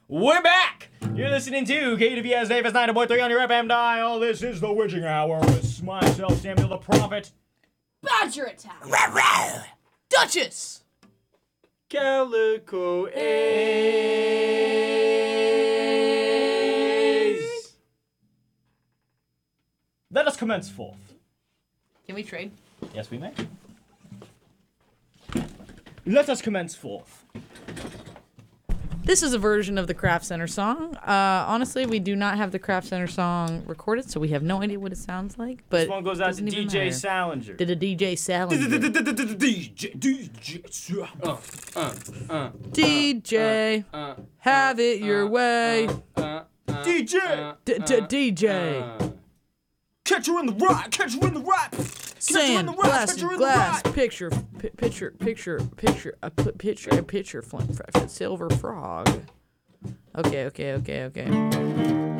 We're back! You're listening to KWS Davis 90.3 on your FM dial. This is the Witching Hour with myself, Samuel the Prophet. Badger Attack. Duchess! Calico Ace. Let us commence forth. Can we trade? Yes, we may. Let us commence forth. This is a version of the Craft Center song. Honestly, we do not have the Craft Center song recorded, so we have no idea what it sounds like. But This one goes out to DJ Salinger. Did a DJ Salinger. DJ, have it your way. DJ! DJ. Catch her in the right! Catch her in the right! Sand, glass, picture, silver frog. Okay.